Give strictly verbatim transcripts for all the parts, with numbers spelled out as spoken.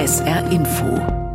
S R Info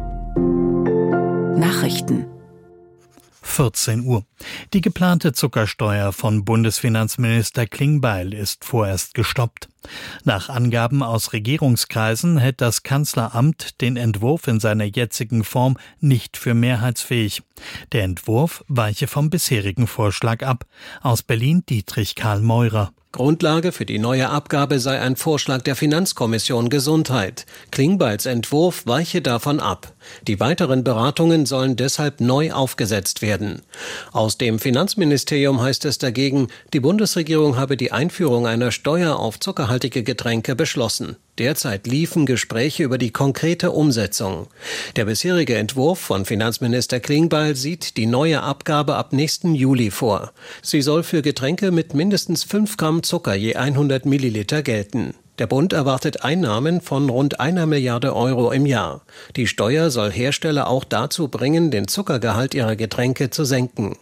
Nachrichten vierzehn Uhr. Die geplante Zuckersteuer von Bundesfinanzminister Klingbeil ist vorerst gestoppt. Nach Angaben aus Regierungskreisen hält das Kanzleramt den Entwurf in seiner jetzigen Form nicht für mehrheitsfähig. Der Entwurf weiche vom bisherigen Vorschlag ab. Aus Berlin Dietrich Karl Meurer. Grundlage für die neue Abgabe sei ein Vorschlag der Finanzkommission Gesundheit. Klingbeils Entwurf weiche davon ab. Die weiteren Beratungen sollen deshalb neu aufgesetzt werden. Aus dem Finanzministerium heißt es dagegen, die Bundesregierung habe die Einführung einer Steuer auf zuckerhaltige Getränke beschlossen. Derzeit liefen Gespräche über die konkrete Umsetzung. Der bisherige Entwurf von Finanzminister Klingbeil sieht die neue Abgabe ab nächsten Juli vor. Sie soll für Getränke mit mindestens fünf Gramm Zucker je hundert Milliliter gelten. Der Bund erwartet Einnahmen von rund einer Milliarde Euro im Jahr. Die Steuer soll Hersteller auch dazu bringen, den Zuckergehalt ihrer Getränke zu senken.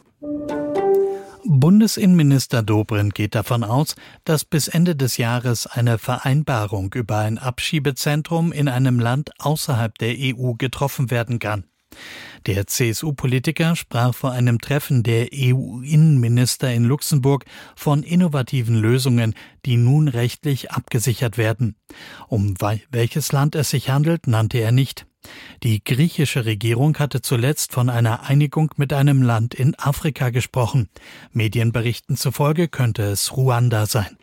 Bundesinnenminister Dobrindt geht davon aus, dass bis Ende des Jahres eine Vereinbarung über ein Abschiebezentrum in einem Land außerhalb der E U getroffen werden kann. Der C S U-Politiker sprach vor einem Treffen der E U-Innenminister in Luxemburg von innovativen Lösungen, die nun rechtlich abgesichert werden. Um welches Land es sich handelt, nannte er nicht. Die griechische Regierung hatte zuletzt von einer Einigung mit einem Land in Afrika gesprochen. Medienberichten zufolge könnte es Ruanda sein.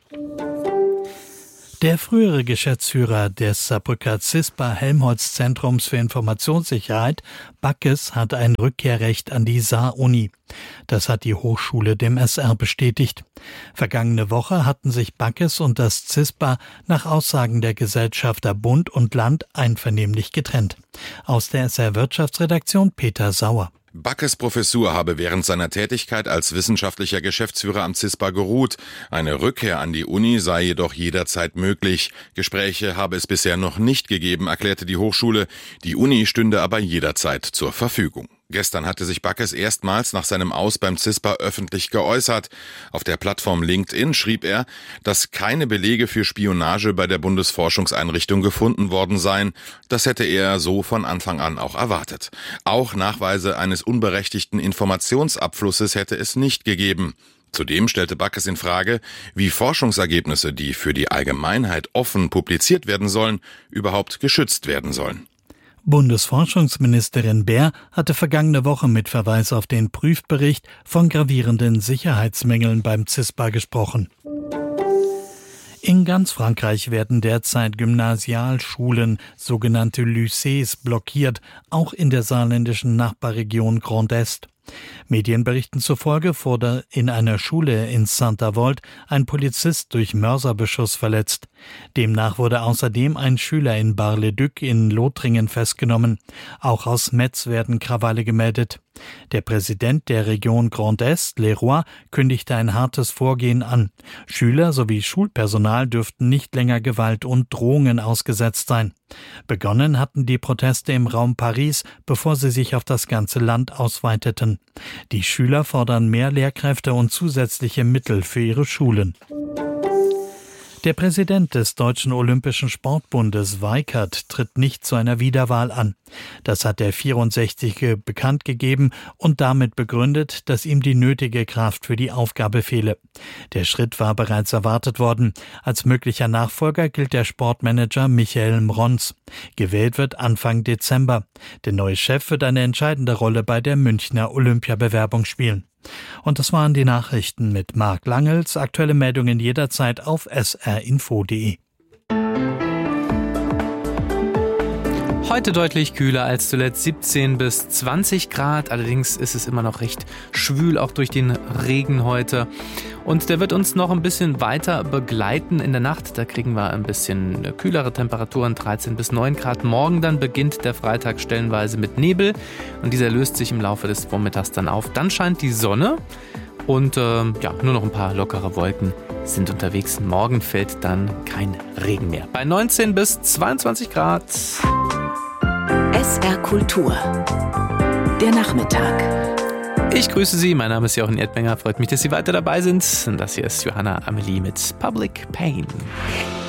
Der frühere Geschäftsführer des Saarbrücker CISPA-Helmholtz-Zentrums für Informationssicherheit, Backes, hat ein Rückkehrrecht an die Saar-Uni. Das hat die Hochschule dem S R bestätigt. Vergangene Woche hatten sich Backes und das CISPA nach Aussagen der Gesellschafter Bund und Land einvernehmlich getrennt. Aus der S R-Wirtschaftsredaktion Peter Sauer. Backes' Professur habe während seiner Tätigkeit als wissenschaftlicher Geschäftsführer am CISPA geruht. Eine Rückkehr an die Uni sei jedoch jederzeit möglich. Gespräche habe es bisher noch nicht gegeben, erklärte die Hochschule. Die Uni stünde aber jederzeit zur Verfügung. Gestern hatte sich Backes erstmals nach seinem Aus beim CISPA öffentlich geäußert. Auf der Plattform LinkedIn schrieb er, dass keine Belege für Spionage bei der Bundesforschungseinrichtung gefunden worden seien. Das hätte er so von Anfang an auch erwartet. Auch Nachweise eines unberechtigten Informationsabflusses hätte es nicht gegeben. Zudem stellte Backes in Frage, wie Forschungsergebnisse, die für die Allgemeinheit offen publiziert werden sollen, überhaupt geschützt werden sollen. Bundesforschungsministerin Baer hatte vergangene Woche mit Verweis auf den Prüfbericht von gravierenden Sicherheitsmängeln beim CISPA gesprochen. In ganz Frankreich werden derzeit Gymnasialschulen, sogenannte Lycées, blockiert, auch in der saarländischen Nachbarregion Grand Est. Medienberichten zufolge wurde in einer Schule in Saint-Avold ein Polizist durch Mörserbeschuss verletzt. Demnach wurde außerdem ein Schüler in Bar-le-Duc in Lothringen festgenommen. Auch aus Metz werden Krawalle gemeldet. Der Präsident der Region Grand Est, Leroy, kündigte ein hartes Vorgehen an. Schüler sowie Schulpersonal dürften nicht länger Gewalt und Drohungen ausgesetzt sein. Begonnen hatten die Proteste im Raum Paris, bevor sie sich auf das ganze Land ausweiteten. Die Schüler fordern mehr Lehrkräfte und zusätzliche Mittel für ihre Schulen. Der Präsident des Deutschen Olympischen Sportbundes, Weikert, tritt nicht zu einer Wiederwahl an. Das hat der vierundsechzige bekannt gegeben und damit begründet, dass ihm die nötige Kraft für die Aufgabe fehle. Der Schritt war bereits erwartet worden. Als möglicher Nachfolger gilt der Sportmanager Michael Mrons. Gewählt wird Anfang Dezember. Der neue Chef wird eine entscheidende Rolle bei der Münchner Olympiabewerbung spielen. Und das waren die Nachrichten mit Marc Langels. Aktuelle Meldungen jederzeit auf s r info punkt d e. Heute deutlich kühler als zuletzt, siebzehn bis zwanzig Grad. Allerdings ist es immer noch recht schwül, auch durch den Regen heute. Und der wird uns noch ein bisschen weiter begleiten in der Nacht. Da kriegen wir ein bisschen kühlere Temperaturen, dreizehn bis neun Grad. Morgen dann beginnt der Freitag stellenweise mit Nebel. Und dieser löst sich im Laufe des Vormittags dann auf. Dann scheint die Sonne und äh, ja, nur noch ein paar lockere Wolken sind unterwegs. Morgen fällt dann kein Regen mehr. Bei neunzehn bis zweiundzwanzig Grad. S R Kultur. Der Nachmittag. Ich grüße Sie, mein Name ist Jochen Erdbenger. Freut mich, dass Sie weiter dabei sind. Und das hier ist Johanna Amelie mit Public Pain.